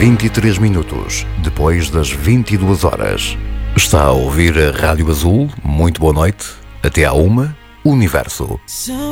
23 minutos depois das 22 horas. Está a ouvir a Rádio Azul. Muito boa noite. Até à 1, Universo. So